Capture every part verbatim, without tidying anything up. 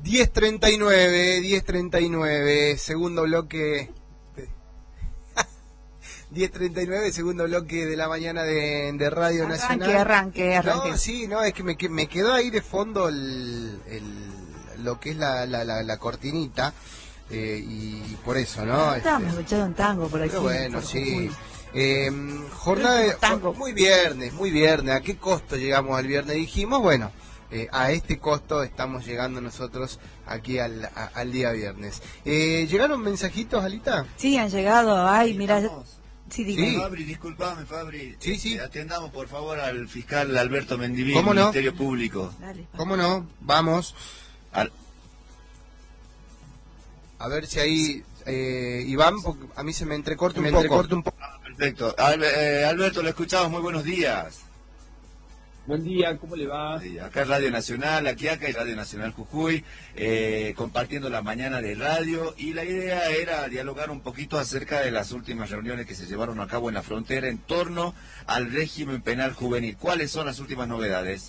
diez treinta y nueve, diez treinta y nueve, segundo bloque. diez treinta y nueve, segundo bloque de la mañana de, de Radio arranque, Nacional. Arranque, arranque, No, sí, no, es que me, que me quedó ahí de fondo el, el, lo que es la, la, la, la cortinita, eh, y por eso, ¿no? Estamos este, escuchando un tango por aquí. pero bueno, por sí. Eh, jornada de, tango. muy viernes, muy viernes. ¿A qué costo llegamos al viernes? Dijimos, bueno, eh, a este costo estamos llegando nosotros aquí al, a, al día viernes. Eh, ¿Llegaron mensajitos, Alita? Sí, han llegado. Ay, mira. Sí, diga. Sí. Fabri, disculpame, Fabri. Sí, sí. Eh, atendamos, por favor, al fiscal Alberto Mendiví, ¿Cómo no? Ministerio Público. Dale, ¿Cómo no? Vamos. Al... A ver si ahí, eh, Iván, porque a mí se me entrecorta un Me poco. entrecorta un poco. Ah, perfecto. Al, eh, Alberto, lo escuchamos. Muy buenos días. Buen día, ¿cómo le va? Sí, acá es Radio Nacional, aquí acá es Radio Nacional Jujuy, eh, compartiendo la mañana de radio, y la idea era dialogar un poquito acerca de las últimas reuniones que se llevaron a cabo en la frontera en torno al régimen penal juvenil. ¿Cuáles son las últimas novedades?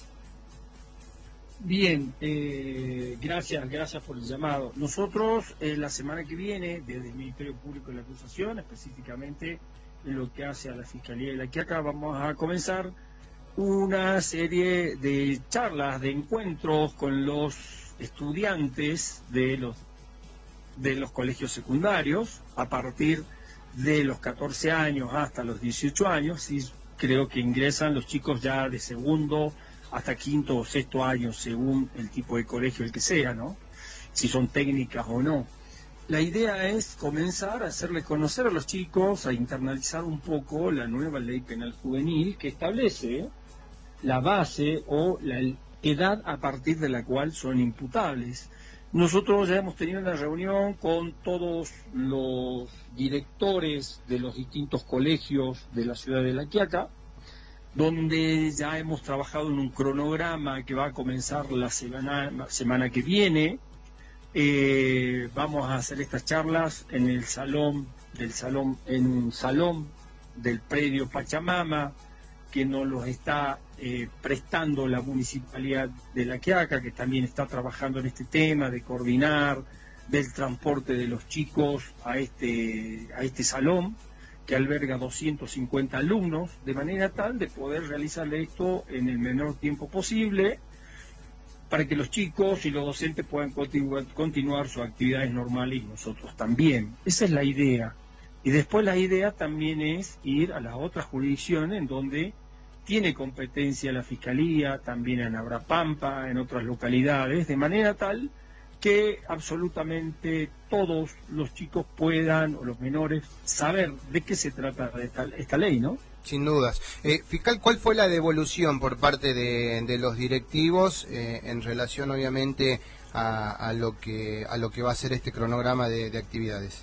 Bien, eh, gracias, gracias por el llamado. Nosotros eh, la semana que viene, desde el Ministerio Público de la Acusación, específicamente en lo que hace a la Fiscalía de la Quiaca, vamos a comenzar una serie de charlas, de encuentros con los estudiantes de los de los colegios secundarios a partir de los catorce años hasta los dieciocho años, y creo que ingresan los chicos ya de segundo hasta quinto o sexto año, según el tipo de colegio el que sea, ¿no? Si son técnicas o no. La idea es comenzar a hacerles conocer a los chicos, a internalizar un poco la nueva ley penal juvenil que establece la base o la edad a partir de la cual son imputables. Nosotros ya hemos tenido una reunión con todos los directores de los distintos colegios de la ciudad de La Quiaca, donde ya hemos trabajado en un cronograma que va a comenzar la semana, semana que viene. Eh, vamos a hacer estas charlas en el salón del salón, en un salón del predio Pachamama, que nos los está eh, prestando la Municipalidad de La Quiaca, que también está trabajando en este tema de coordinar del transporte de los chicos a este, a este salón, que alberga doscientos cincuenta alumnos, de manera tal de poder realizar esto en el menor tiempo posible, para que los chicos y los docentes puedan continuar, continuar sus actividades normales y nosotros también. Esa es la idea. Y después la idea también es ir a las otras jurisdicciones en donde tiene competencia la Fiscalía, también en Abrapampa, en otras localidades, de manera tal que absolutamente todos los chicos puedan, o los menores, saber de qué se trata esta, esta ley, ¿no? Sin dudas. Eh, fiscal, ¿cuál fue la devolución por parte de, de los directivos eh, en relación, obviamente, a, a lo que a lo que va a ser este cronograma de, de actividades?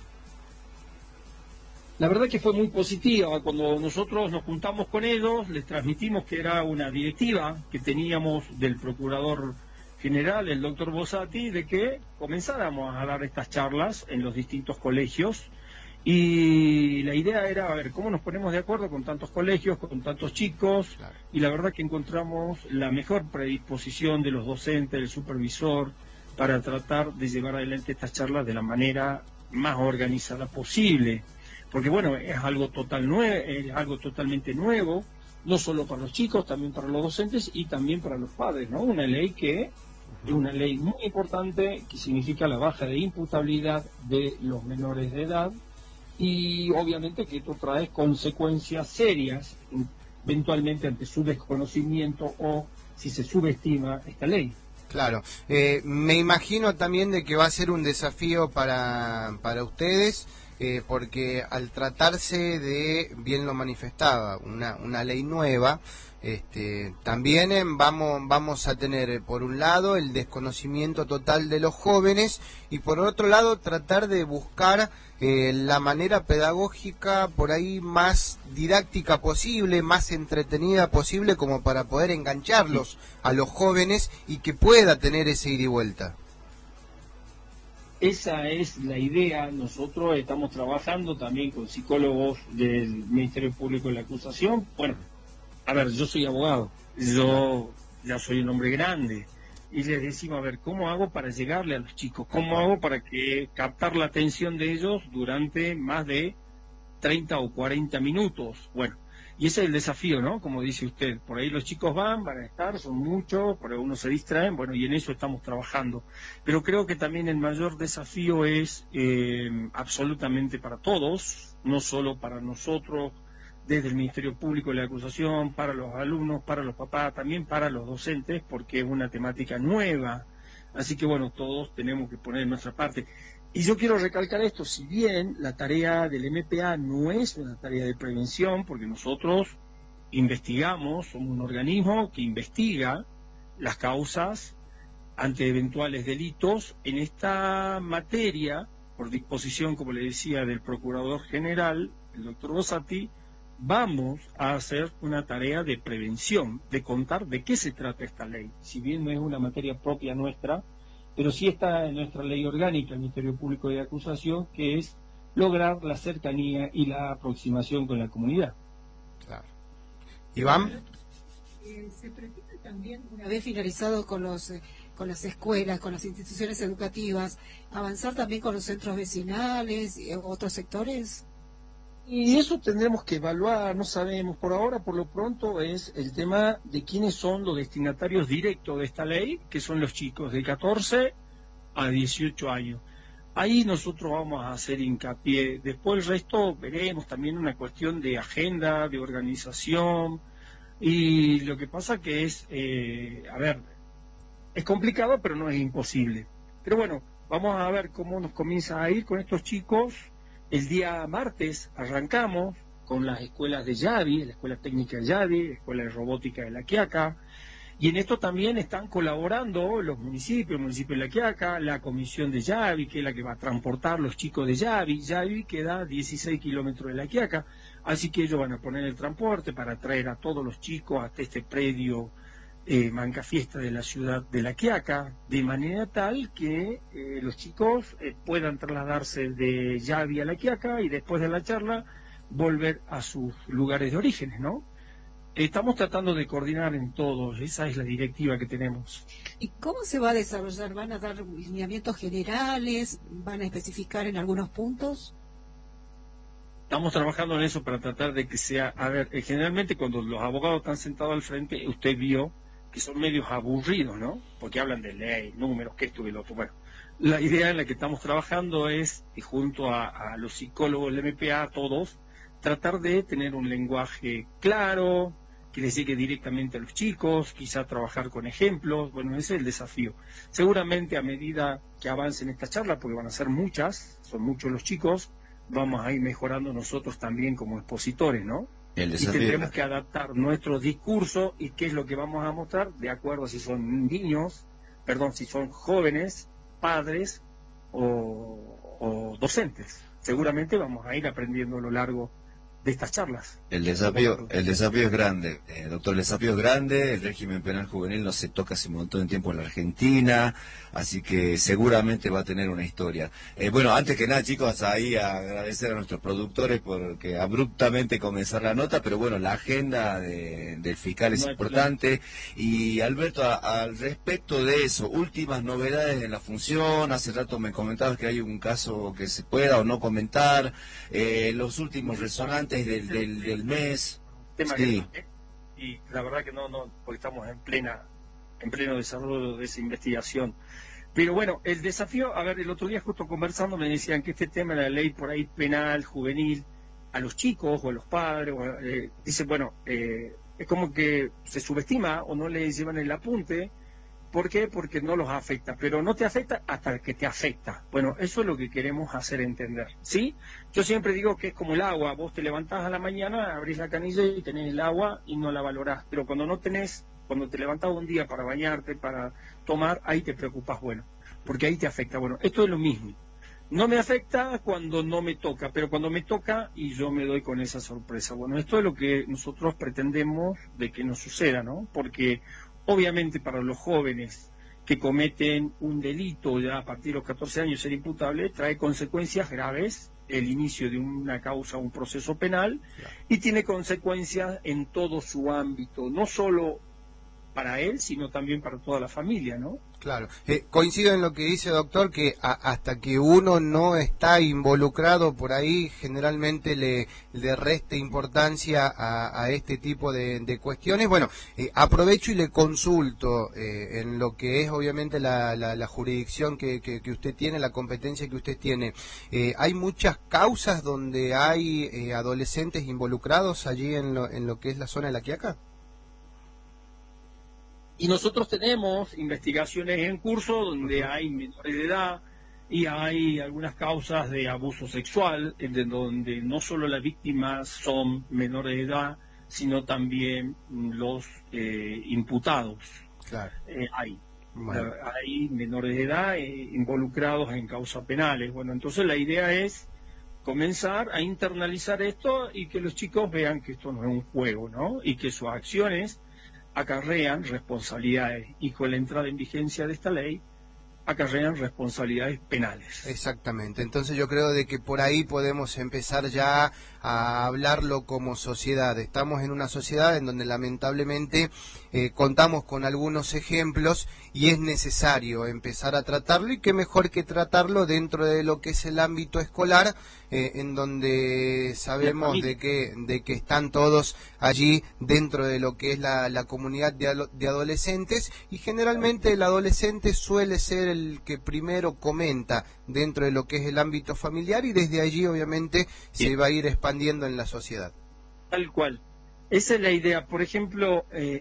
La verdad que fue muy positiva. Cuando nosotros nos juntamos con ellos, les transmitimos que era una directiva que teníamos del Procurador General, el doctor Bossati, de que comenzáramos a dar estas charlas en los distintos colegios. Y la idea era, a ver, ¿cómo nos ponemos de acuerdo con tantos colegios, con tantos chicos? Claro. Y la verdad que encontramos la mejor predisposición de los docentes, del supervisor, para tratar de llevar adelante estas charlas de la manera más organizada posible. Porque bueno, es algo total nue es algo totalmente nuevo, no solo para los chicos, también para los docentes y también para los padres, ¿no? Una ley que es una ley muy importante, que significa la baja de imputabilidad de los menores de edad, y obviamente que esto trae consecuencias serias, eventualmente ante su desconocimiento o si se subestima esta ley. Claro, eh, me imagino también de que va a ser un desafío para, para ustedes, eh, porque al tratarse de, bien lo manifestaba, una, una ley nueva, este, también eh, vamos, vamos a tener eh, por un lado el desconocimiento total de los jóvenes y por otro lado tratar de buscar eh, la manera pedagógica por ahí más didáctica posible, más entretenida posible, como para poder engancharlos a los jóvenes y que pueda tener ese ida y vuelta. Esa es la idea. Nosotros estamos trabajando también con psicólogos del Ministerio Público de la Acusación. Bueno, a ver, yo soy abogado, yo ya soy un hombre grande y les decimos, a ver, ¿cómo hago para llegarle a los chicos? ¿Cómo hago para que captar la atención de ellos durante más de treinta o cuarenta minutos? Bueno, y ese es el desafío, ¿no? Como dice usted, por ahí los chicos van, van a estar, son muchos, por ahí unos se distraen, bueno, y en eso estamos trabajando. Pero creo que también el mayor desafío es eh, absolutamente para todos, no solo para nosotros, desde el Ministerio Público de la Acusación, para los alumnos, para los papás, también para los docentes, porque es una temática nueva. Así que, bueno, todos tenemos que poner nuestra parte. Y yo quiero recalcar esto, si bien la tarea del M P A no es una tarea de prevención, porque nosotros investigamos, somos un organismo que investiga las causas ante eventuales delitos, en esta materia, por disposición, como le decía, del Procurador General, el doctor Bossati, vamos a hacer una tarea de prevención, de contar de qué se trata esta ley. Si bien no es una materia propia nuestra, pero sí está en nuestra ley orgánica, el Ministerio Público de Acusación, que es lograr la cercanía y la aproximación con la comunidad. Claro. Iván. Eh, se pretende también, una vez finalizado con los eh, con las escuelas, con las instituciones educativas, avanzar también con los centros vecinales y otros sectores. Y eso tendremos que evaluar, no sabemos, por ahora, por lo pronto, es el tema de quiénes son los destinatarios directos de esta ley, que son los chicos de catorce a dieciocho años. Ahí nosotros vamos a hacer hincapié, después el resto veremos también una cuestión de agenda, de organización, y lo que pasa que es, eh, a ver, es complicado, pero no es imposible. Pero bueno, vamos a ver cómo nos comienza a ir con estos chicos. El día martes arrancamos con las escuelas de Yavi, la Escuela Técnica de Yavi, la Escuela de Robótica de La Quiaca, y en esto también están colaborando los municipios, el municipio de La Quiaca, la comisión de Yavi, que es la que va a transportar los chicos de Yavi. Yavi queda a dieciséis kilómetros de La Quiaca, así que ellos van a poner el transporte para traer a todos los chicos hasta este predio eh, Mancafiesta de la ciudad de La Quiaca, de manera tal que eh, los chicos eh, puedan trasladarse de Yavi a La Quiaca y después de la charla volver a sus lugares de orígenes, ¿no? Estamos tratando de coordinar en todo, esa es la directiva que tenemos. ¿Y cómo se va a desarrollar? ¿Van a dar lineamientos generales? ¿Van a especificar en algunos puntos? Estamos trabajando en eso para tratar de que sea, a ver, eh, generalmente cuando los abogados están sentados al frente, usted vio que son medios aburridos, ¿no? Porque hablan de ley, números, que esto y lo otro. Bueno, la idea en la que estamos trabajando es, y junto a, a los psicólogos del M P A, todos, tratar de tener un lenguaje claro, que les llegue directamente a los chicos, quizá trabajar con ejemplos. Bueno, ese es el desafío. Seguramente a medida que avancen esta charla, porque van a ser muchas, son muchos los chicos, vamos a ir mejorando nosotros también como expositores, ¿no? El y desafío... tendremos que adaptar nuestro discurso y qué es lo que vamos a mostrar de acuerdo a si son niños, perdón, si son jóvenes, padres o, o docentes. Seguramente vamos a ir aprendiendo a lo largo de estas charlas. El desafío, el desafío es grande, eh, doctor, el desafío es grande, el régimen penal juvenil no se toca hace un montón de tiempo en la Argentina, así que seguramente va a tener una historia. Eh, bueno, antes que nada, chicos, ahí agradecer a nuestros productores porque abruptamente comenzar la nota, pero bueno, la agenda de, del fiscal es no importante. Y Alberto, a, al respecto de eso, últimas novedades en la función, hace rato me comentabas que hay un caso que se pueda o no comentar, eh, los últimos resonantes Del, del, del mes. Tema sí. que, y la verdad que no, no, porque estamos en plena, en pleno desarrollo de esa investigación. Pero bueno, el desafío, a ver, el otro día justo conversando me decían que este tema de la ley por ahí penal, juvenil, a los chicos o a los padres, o, eh, dice, bueno, eh, es como que se subestima o no le llevan el apunte. ¿Por qué? Porque no los afecta, pero no te afecta hasta que te afecta. Bueno, eso es lo que queremos hacer entender, ¿sí? Yo siempre digo que es como el agua, vos te levantás a la mañana, abrís la canilla y tenés el agua y no la valorás, pero cuando no tenés, cuando te levantás un día para bañarte, para tomar, ahí te preocupas, bueno, porque ahí te afecta. Bueno, esto es lo mismo. No me afecta cuando no me toca, pero cuando me toca y yo me doy con esa sorpresa. Bueno, esto es lo que nosotros pretendemos de que nos suceda, ¿no? Porque obviamente para los jóvenes que cometen un delito ya a partir de los catorce años ser imputable, trae consecuencias graves, el inicio de una causa, un proceso penal, y tiene consecuencias en todo su ámbito, no solo para él, sino también para toda la familia, ¿no? Claro, eh, coincido en lo que dice doctor, que a, hasta que uno no está involucrado por ahí, generalmente le, le resta importancia a, a este tipo de, de cuestiones. Bueno, eh, aprovecho y le consulto eh, en lo que es obviamente la, la, la jurisdicción que, que, que usted tiene, la competencia que usted tiene. Eh, ¿Hay muchas causas donde hay eh, adolescentes involucrados allí en lo, en lo que es la zona de La Quiaca? Y nosotros tenemos investigaciones en curso donde hay menores de edad y hay algunas causas de abuso sexual, en donde no solo las víctimas son menores de edad, sino también los eh, imputados. Claro. Eh, hay. Bueno. Hay menores de edad eh, involucrados en causas penales. Bueno, entonces la idea es comenzar a internalizar esto y que los chicos vean que esto no es un juego, ¿no? Y que sus acciones acarrean responsabilidades, y con la entrada en vigencia de esta ley acarrean responsabilidades penales. Exactamente, entonces yo creo de que por ahí podemos empezar ya a hablarlo como sociedad. Estamos en una sociedad en donde lamentablemente eh, contamos con algunos ejemplos y es necesario empezar a tratarlo, y qué mejor que tratarlo dentro de lo que es el ámbito escolar, eh, en donde sabemos de que, de que están todos allí dentro de lo que es la, la comunidad de, de adolescentes, y generalmente el adolescente suele ser el que primero comenta dentro de lo que es el ámbito familiar, y desde allí obviamente sí. se va a ir expandiendo en la sociedad. Tal cual. Esa es la idea. Por ejemplo, eh,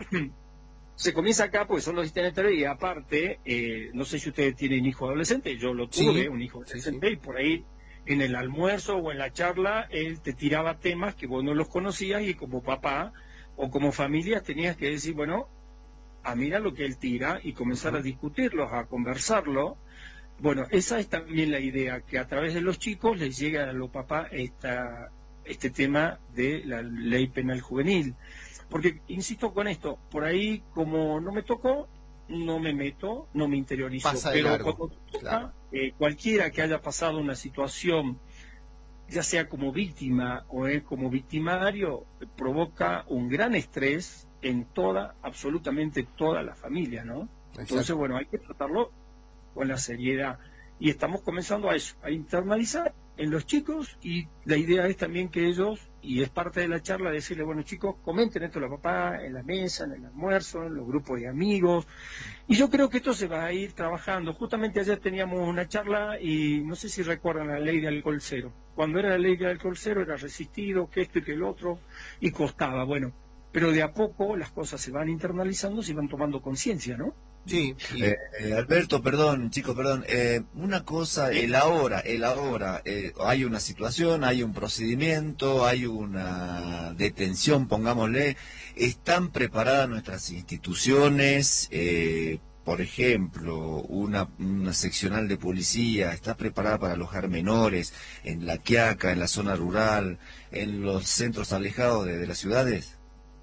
se comienza acá porque son los distintos, y aparte, eh, no sé si ustedes tienen hijo adolescente, yo lo tuve, sí, un hijo adolescente, sí, sí. Y por ahí en el almuerzo o en la charla él te tiraba temas que vos no los conocías, y como papá o como familia tenías que decir, bueno, a mira lo que él tira, y comenzar uh-huh. a discutirlos, a conversarlo. Bueno, esa es también la idea, que a través de los chicos les llega a los papás esta, este tema de la ley penal juvenil. Porque, insisto con esto, por ahí como no me tocó, no me meto, no me interiorizo. Pasa de pero largo, cuando toca, claro. eh, cualquiera que haya pasado una situación, ya sea como víctima o es como victimario, provoca un gran estrés en toda, absolutamente toda la familia, ¿no? Exacto. Entonces, bueno, hay que tratarlo con la seriedad. Y estamos comenzando a eso, a internalizar en los chicos, y la idea es también que ellos, y es parte de la charla, decirle, bueno chicos, comenten esto a los papás, en la mesa, en el almuerzo, en los grupos de amigos, y yo creo que esto se va a ir trabajando. Justamente ayer teníamos una charla, y no sé si recuerdan la ley de alcohol cero. Cuando era la ley de alcohol cero era resistido, que esto y que el otro, y costaba, bueno, pero de a poco las cosas se van internalizando, se van tomando conciencia, ¿no? Sí, eh, eh, Alberto, perdón, chicos, perdón, eh, una cosa, el ahora, el ahora, eh, hay una situación, hay un procedimiento, hay una detención, pongámosle, ¿están preparadas nuestras instituciones? Eh, por ejemplo, una, una seccional de policía está preparada para alojar menores en La Quiaca, en la zona rural, en los centros alejados de, de las ciudades.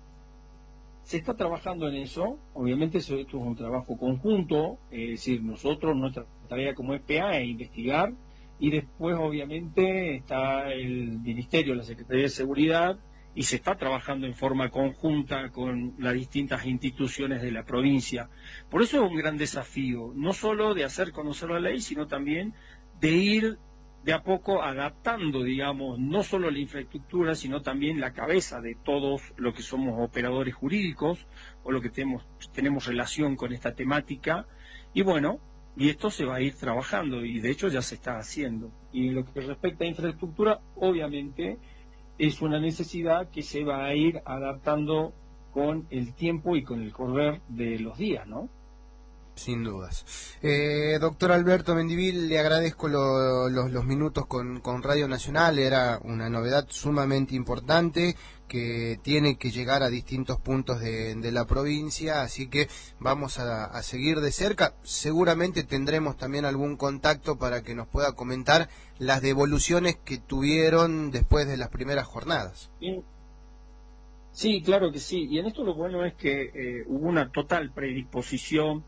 Se está trabajando en eso, obviamente esto es un trabajo conjunto, es decir, nosotros, nuestra tarea como E P A es investigar, y después obviamente está el Ministerio, la Secretaría de Seguridad, y se está trabajando en forma conjunta con las distintas instituciones de la provincia. Por eso es un gran desafío, no solo de hacer conocer la ley, sino también de ir de a poco adaptando, digamos, no solo la infraestructura, sino también la cabeza de todos los que somos operadores jurídicos o los que tenemos, tenemos relación con esta temática. Y bueno, y esto se va a ir trabajando, y de hecho ya se está haciendo. Y en lo que respecta a infraestructura, obviamente es una necesidad que se va a ir adaptando con el tiempo y con el correr de los días, ¿no? Sin dudas. Eh, doctor Alberto Mendivil, le agradezco lo, los, los minutos con, con Radio Nacional. Era una novedad sumamente importante que tiene que llegar a distintos puntos de, de la provincia, así que vamos a, a seguir de cerca. Seguramente tendremos también algún contacto para que nos pueda comentar las devoluciones que tuvieron después de las primeras jornadas. Sí, sí, claro que sí. Y en esto lo bueno es que eh, hubo una total predisposición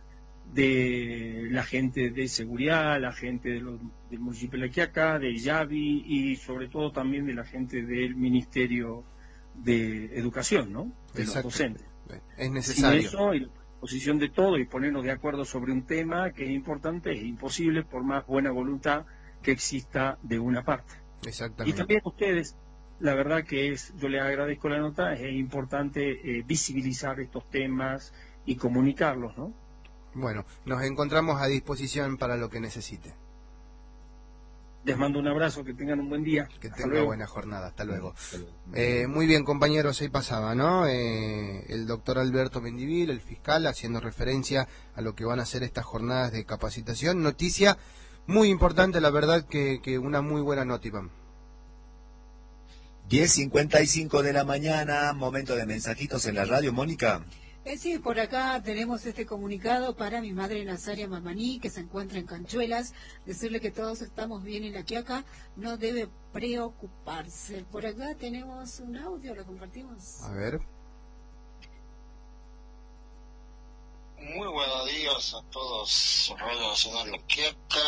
de la gente de seguridad, la gente de los, del municipio de La Quiaca, de Yavi, y sobre todo también de la gente del Ministerio de Educación, ¿no? De Exacto. Los docentes. Es necesario. Sin eso, disposición de todo y ponernos de acuerdo sobre un tema que es importante, es imposible por más buena voluntad que exista de una parte. Exactamente. Y también ustedes, la verdad que es, yo les agradezco la nota, es importante eh, visibilizar estos temas y comunicarlos, ¿no? Bueno, nos encontramos a disposición para lo que necesite. Les mando un abrazo, que tengan un buen día. Que Hasta tenga luego. buena jornada, hasta luego. Eh, muy bien, compañeros, ahí pasaba, ¿no? Eh, el doctor Alberto Mendivil, el fiscal, haciendo referencia a lo que van a ser estas jornadas de capacitación. Noticia muy importante, la verdad, que, que una muy buena nota, Iván. diez cincuenta y cinco de la mañana, momento de mensajitos en la radio, Mónica. Eh, sí, por acá tenemos este comunicado para mi madre Nazaria Mamaní, que se encuentra en Canchuelas. Decirle que todos estamos bien en la Quiaca, no debe preocuparse. Por acá tenemos un audio, lo compartimos. A ver. Muy buenos días a todos, Radio Nacional La Quiaca.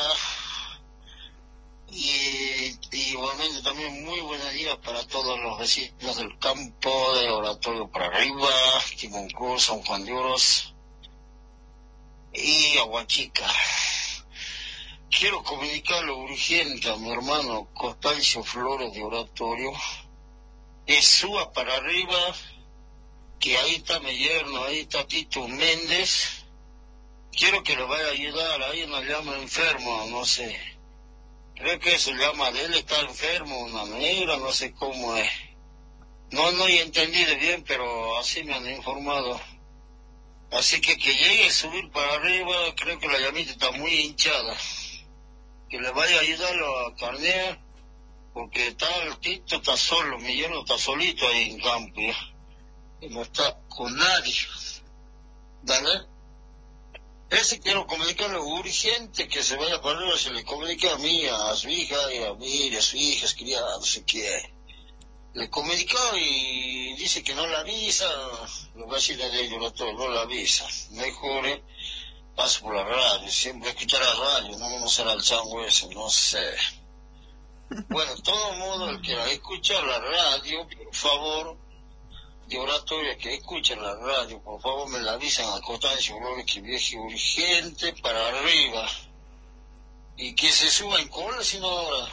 Y, y igualmente también muy buenos días para todos los vecinos del campo, del Oratorio para arriba, Timuncú, San Juan de Oros y Aguachica. Quiero comunicarle urgente a mi hermano Constancio Flores de Oratorio, que suba para arriba, que ahí está mi yerno, ahí está Tito Méndez. Quiero que le vaya a ayudar, ahí nos llama enfermo, no sé. Creo que se llama de él, está enfermo, una negra, no sé cómo es. No, no he entendido bien, pero así me han informado. Así que que llegue a subir para arriba, creo que la llamita está muy hinchada. Que le vaya a ayudarlo a carnear, porque está el Tito, está solo, mi yerno está solito ahí en campo, ya. Y no está con nadie. ¿Dale? Ese quiero comunicarle urgente, que se vaya para arriba, se le comunica a mí, a su hija, y a mí, a su hija, es criada, no sé qué. Le comunicó y dice que no la avisa, lo va a decir de ellos, no, no la avisa. Mejor eh, paso por la radio, siempre escuchar la radio, no vamos a hacer al chango ese, no sé. Bueno, de todo modo, el que escucha la radio, por favor, de Oratorio, que escuchen la radio, por favor me la avisan a Constancio Flores que viaje urgente para arriba y que se suba en cola, sino ahora.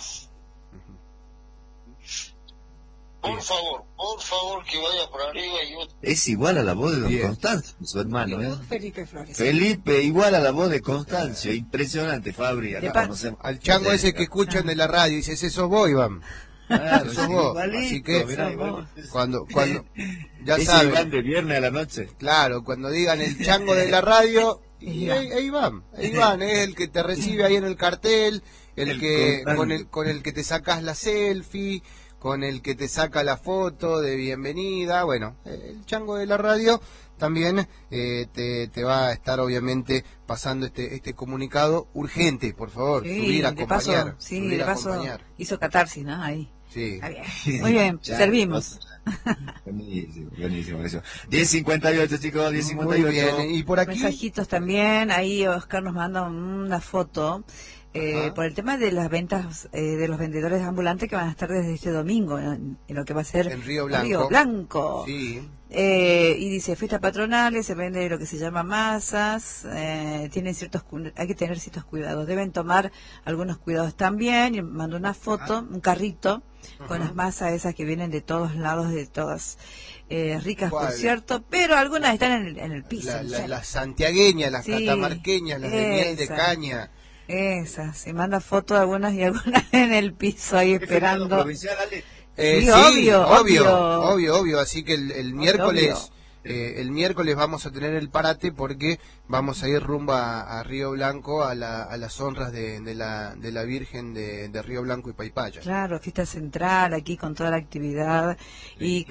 Por favor, por favor que vaya para arriba y yo... Es igual a la voz de don Bien. Constancio, su hermano, ¿eh? Felipe Flores. Felipe, igual a la voz de Constancio, impresionante, Fabri, acá De pa- conocemos. Al chango ese que escuchan de la radio, dices, eso vos, Iván. Claro, Sos sí, vos. igualito, Así que, mirá, igualito. cuando, cuando, ya Ese saben. Iván de viernes a la noche. Claro, cuando digan el chango de la radio, y ahí, ahí van, ahí van, es el que te recibe ahí en el cartel, el, El que constante. con el con el que te sacas la selfie, con el que te saca la foto de bienvenida, bueno, el chango de la radio también eh, te, te va a estar obviamente pasando este este comunicado urgente, por favor, Sí, subir a de paso, acompañar, sí, subir de a paso acompañar. hizo catarsis, ¿no? Ahí. Sí. Está bien. Muy bien, Ya, servimos. Buenísimo, buenísimo eso. diez cincuenta y ocho, chicos, diez cincuenta Muy y ocho. bien, y por aquí Mensajitos también, ahí Oscar nos manda una foto eh, Ajá. por el tema de las ventas eh, de los vendedores ambulantes que van a estar desde este domingo en, en lo que va a ser en Río Blanco. Río Blanco. Sí. Eh, y dice fiestas patronales, se vende lo que se llama masas, eh, tienen ciertos cu- hay que tener ciertos cuidados, deben tomar algunos cuidados también. Y mandó una foto, un carrito con las masas esas que vienen de todos lados, de todas eh, ricas por ¿Cuál? cierto, pero algunas están en el, en el piso. La- o la- sea, las santiagueñas, las Sí, catamarqueñas, las de miel de esa. caña. Esas, se manda foto de algunas y algunas en el piso ahí ¿Qué feriado esperando. provincial, Ale? Eh, Sí, sí, obvio, obvio, obvio. obvio, obvio. Así que el, el Obvio, miércoles, obvio. eh, el miércoles vamos a tener el parate porque vamos a ir rumbo a, a Río Blanco a, la, a las honras de, de la de la Virgen de, de Río Blanco y Paipaya. Claro, fiesta central aquí con toda la actividad y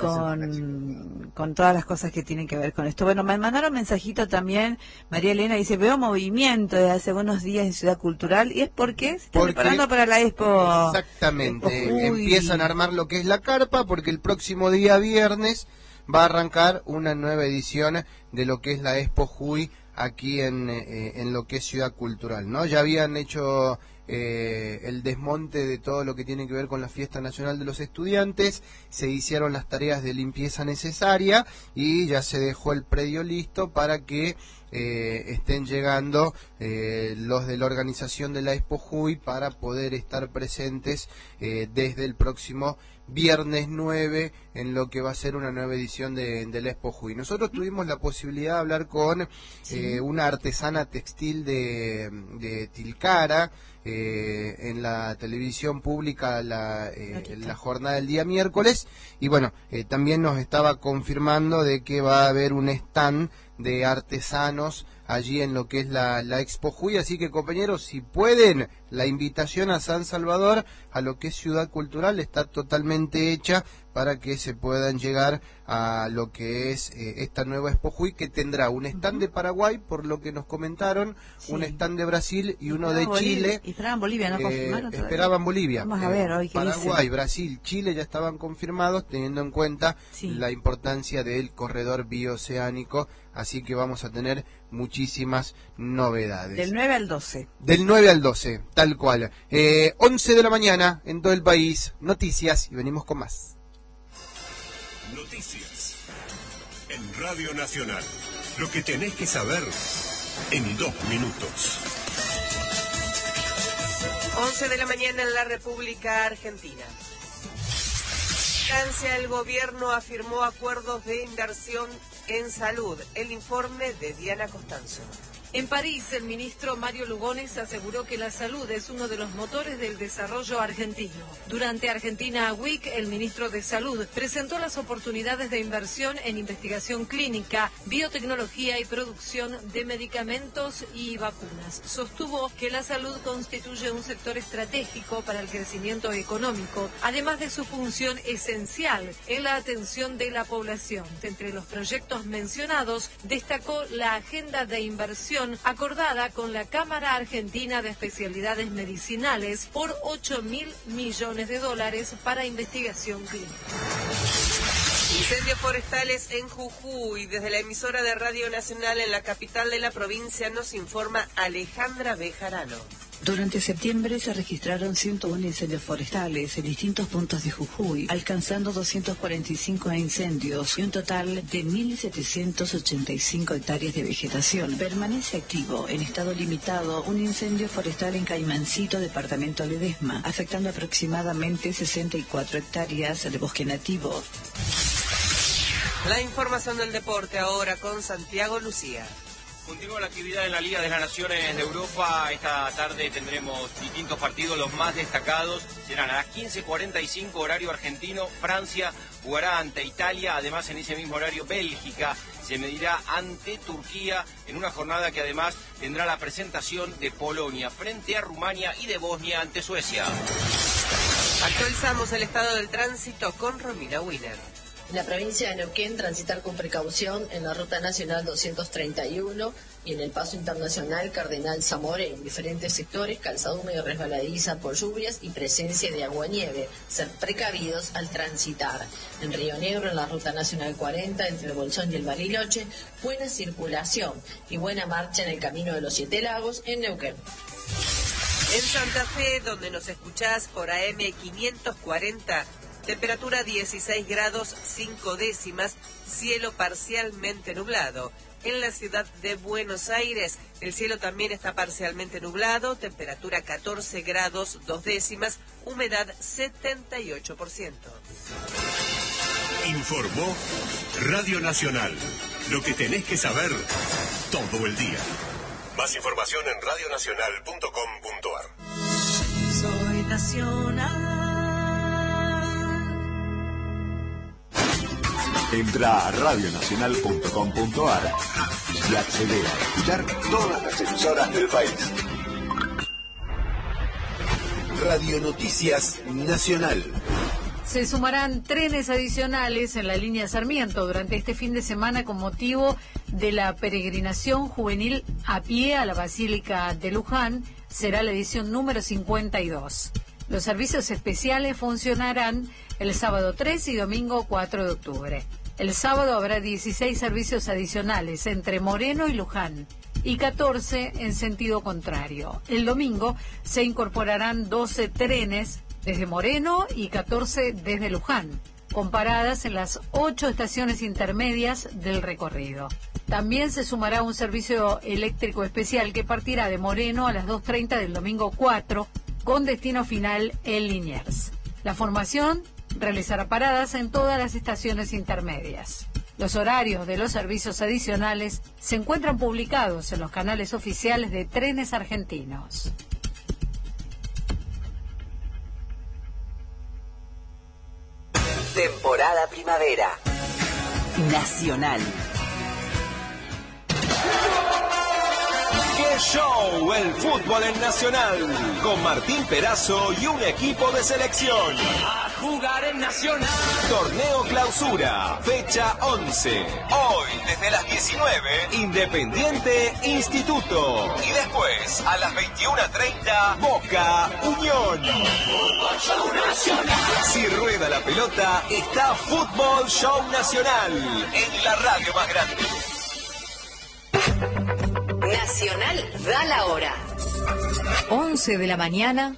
con, con todas las cosas que tienen que ver con esto. Bueno, me mandaron mensajito también, María Elena dice, veo movimiento desde hace unos días en Ciudad Cultural y es porque se están Porque- preparando para la Expo. Exactamente, Expo Jujuy. empiezan a armar lo que es la carpa porque el próximo día viernes va a arrancar una nueva edición de lo que es la Expo Jujuy aquí en, eh, en lo que es Ciudad Cultural, ¿no? Ya habían hecho eh, el desmonte de todo lo que tiene que ver con la Fiesta Nacional de los Estudiantes, se hicieron las tareas de limpieza necesaria y ya se dejó el predio listo para que eh, estén llegando eh, los de la organización de la Expo Jujuy para poder estar presentes eh, desde el próximo viernes nueve en lo que va a ser una nueva edición de, de la Expo Jujuy. Nosotros tuvimos la posibilidad de hablar con sí. eh, una artesana textil de, de Tilcara eh, en la televisión pública la, eh, la jornada del día miércoles, y bueno, eh, también nos estaba confirmando de que va a haber un stand de artesanos allí en lo que es la, la Expo Jujuy, así que compañeros, si pueden, la invitación a San Salvador, a lo que es Ciudad Cultural, está totalmente hecha para que se puedan llegar a lo que es eh, esta nueva Expo Jujuy, que tendrá un stand uh-huh. de Paraguay, por lo que nos comentaron, sí. un stand de Brasil y, y uno de Bolivia, Chile. Y esperaban Bolivia, ¿no? Eh, confirmaron todavía. Esperaban Bolivia. Vamos a ver hoy qué Paraguay, dice. Brasil, Chile ya estaban confirmados, teniendo en cuenta sí. la importancia del corredor bioceánico, así que vamos a tener muchísimas novedades. Del nueve al doce. Del nueve al doce, tal cual. Eh, once de la mañana en todo el país, noticias, y venimos con más. Noticias en Radio Nacional. Lo que tenés que saber en dos minutos. once de la mañana en la República Argentina. Francia, el gobierno afirmó acuerdos de inversión en salud. El informe de Diana Costanzo. En París, el ministro Mario Lugones aseguró que la salud es uno de los motores del desarrollo argentino. Durante Argentina Week, el ministro de Salud presentó las oportunidades de inversión en investigación clínica, biotecnología y producción de medicamentos y vacunas. Sostuvo que la salud constituye un sector estratégico para el crecimiento económico, además de su función esencial en la atención de la población. Entre los proyectos mencionados, destacó la agenda de inversión acordada con la Cámara Argentina de Especialidades Medicinales por ocho mil millones de dólares para investigación clínica. Incendios forestales en Jujuy. Desde la emisora de Radio Nacional en la capital de la provincia nos informa Alejandra Bejarano. Durante septiembre se registraron ciento uno incendios forestales en distintos puntos de Jujuy, alcanzando doscientos cuarenta y cinco incendios y un total de mil setecientos ochenta y cinco hectáreas de vegetación. Permanece activo en estado limitado un incendio forestal en Caimancito, departamento Ledesma, afectando aproximadamente sesenta y cuatro hectáreas de bosque nativo. La información del deporte ahora con Santiago Lucía. Continúa la actividad en la Liga de las Naciones de Europa. Esta tarde tendremos distintos partidos, los más destacados serán a las quince cuarenta y cinco horario argentino. Francia jugará ante Italia, además en ese mismo horario Bélgica se medirá ante Turquía en una jornada que además tendrá la presentación de Polonia frente a Rumania y de Bosnia ante Suecia. Actualizamos el estado del tránsito con Romina Wiener. En la provincia de Neuquén, transitar con precaución en la Ruta Nacional doscientos treinta y uno y en el Paso Internacional Cardenal Zamora en diferentes sectores, calzada húmeda y resbaladiza por lluvias y presencia de agua-nieve. Ser precavidos al transitar. En Río Negro, en la Ruta Nacional cuarenta, entre el Bolsón y el Bariloche, buena circulación y buena marcha en el Camino de los Siete Lagos en Neuquén. En Santa Fe, donde nos escuchás por A M quinientos cuarenta, temperatura dieciséis grados cinco décimas, cielo parcialmente nublado. En la ciudad de Buenos Aires, el cielo también está parcialmente nublado, temperatura catorce grados dos décimas, humedad setenta y ocho por ciento. Informó Radio Nacional. Lo que tenés que saber todo el día. Más información en radio nacional punto com punto a r. Soy nacional. Entra a radio nacional punto com punto a r y accede a escuchar todas las emisoras del país. Radio Noticias Nacional. Se sumarán trenes adicionales en la línea Sarmiento durante este fin de semana con motivo de la peregrinación juvenil a pie a la Basílica de Luján. Será la edición número cincuenta y dos. Los servicios especiales funcionarán el sábado tres y domingo cuatro de octubre. El sábado habrá dieciséis servicios adicionales entre Moreno y Luján y catorce en sentido contrario. El domingo se incorporarán doce trenes desde Moreno y catorce desde Luján, con paradas en las ocho estaciones intermedias del recorrido. También se sumará un servicio eléctrico especial que partirá de Moreno a las dos treinta del domingo cuatro, con destino final en Liniers. La formación realizará paradas en todas las estaciones intermedias. Los horarios de los servicios adicionales se encuentran publicados en los canales oficiales de Trenes Argentinos. Temporada primavera. Nacional. ¡Qué show! El fútbol en Nacional. Con Martín Perazo y un equipo de selección. A jugar en Nacional. Torneo Clausura, fecha once. Hoy, desde las diecinueve, Independiente Instituto. Y después, a las veintiuna treinta, Boca Unión. Fútbol Show Nacional. Si rueda la pelota, está Fútbol Show Nacional. En la radio más grande. Nacional da la hora. once de la mañana,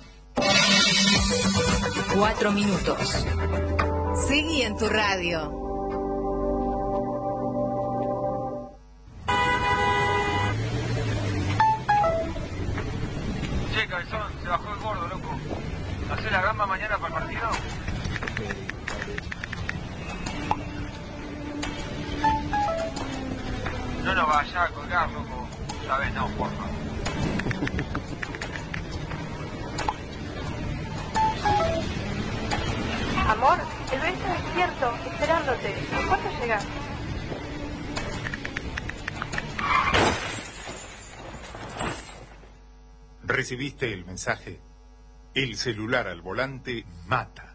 cuatro minutos. Seguí en tu radio. Che, cabezón, se bajó el gordo, loco. ¿Hacés la gamba mañana para el partido? No nos vayas a colgar, loco. Sabes, no, porfa. Amor, el bebé está despierto, esperándote. ¿En cuánto llegas? ¿Recibiste el mensaje? El celular al volante mata.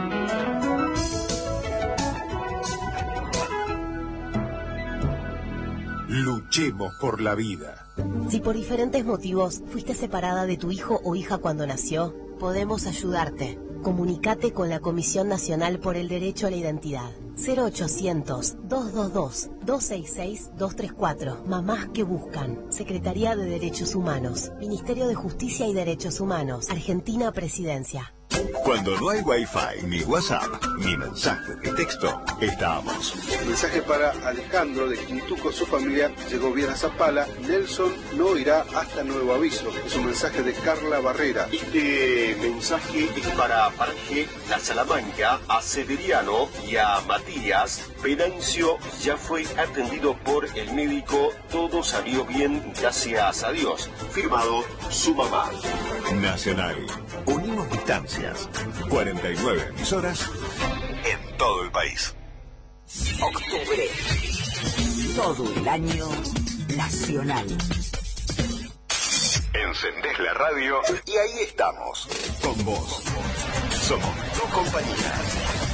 Luchemos por la vida. Si por diferentes motivos fuiste separada de tu hijo o hija cuando nació, podemos ayudarte. Comunicate con la Comisión Nacional por el Derecho a la Identidad. cero ochocientos, dos dos dos, dos seis seis, dos tres cuatro. Mamás que buscan. Secretaría de Derechos Humanos. Ministerio de Justicia y Derechos Humanos. Argentina Presidencia. Cuando no hay Wi-Fi, ni WhatsApp, ni mensaje de texto, estamos. Mensaje para Alejandro de Quintuco, su familia llegó bien a Zapala. Nelson no irá hasta nuevo aviso. Es un mensaje de Carla Barrera. Este mensaje es para Parque La Salamanca, a Severiano y a Matías. Venancio ya fue atendido por el médico. Todo salió bien, gracias a Dios. Firmado su mamá. Nacional. Unimos distancias. cuarenta y nueve emisoras en todo el país. Octubre. Todo el año nacional. Encendés la radio y ahí estamos. Con vos. Somos tu compañía.